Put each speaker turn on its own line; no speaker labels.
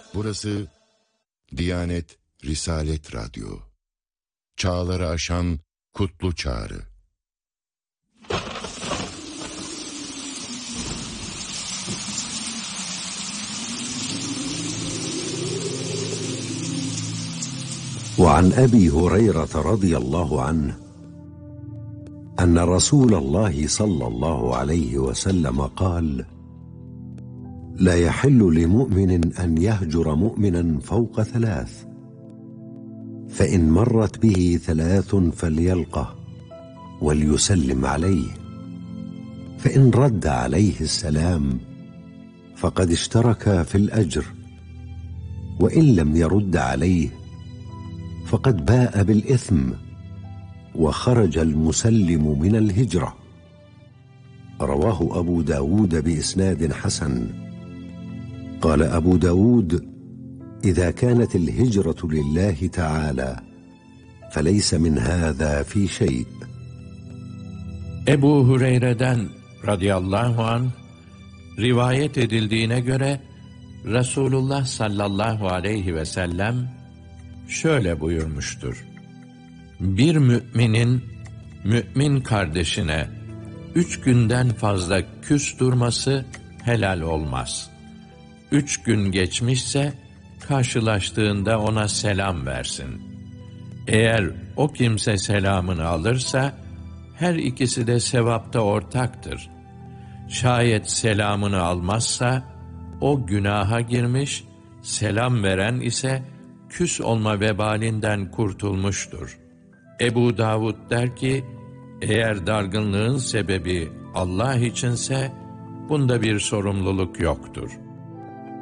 Burası Diyanet Risalet Radyo. Çağları aşan kutlu çağrı.
وعن أبي هريرة رضي الله عنه أن رسول الله صلى الله عليه وسلم قال: لا يحل لمؤمن أن يهجر مؤمنا فوق ثلاث، فإن مرت به ثلاث فليلقه وليسلم عليه، فإن رد عليه السلام فقد اشترك في الأجر، وإن لم يرد عليه فقد باء بالإثم وخرج المسلم من الهجرة. رواه أبو داود بإسناد حسن. قال أبو داود: إذا كانت الهجرة لله تعالى فليس من هذا في شيء.
Ebu Hureyre'den radıyallahu anh rivayet edildiğine göre Resulullah sallallahu aleyhi ve sellem şöyle buyurmuştur: Bir müminin mümin kardeşine 3 günden fazla küs durması helal olmaz. 3 gün geçmişse karşılaştığında ona selam versin. Eğer o kimse selamını alırsa her ikisi de sevapta ortaktır. Şayet selamını almazsa o günaha girmiş, selam veren ise küs olma vebalinden kurtulmuştur. Ebu Davud der ki, eğer dargınlığın sebebi Allah içinse bunda bir sorumluluk yoktur.